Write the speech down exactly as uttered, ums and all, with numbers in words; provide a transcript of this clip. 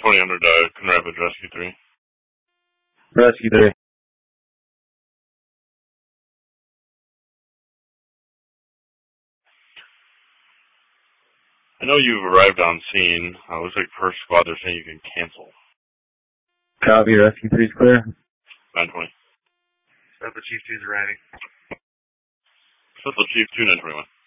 twenty hundred, uh, Coon Rapids Rescue three. Rescue three. I know you've arrived on scene. Uh, looks like first squad, they're saying you can cancel. Copy, Rescue three's clear. nine twenty. Central Chief two's arriving. Central Chief two, nine twenty-one.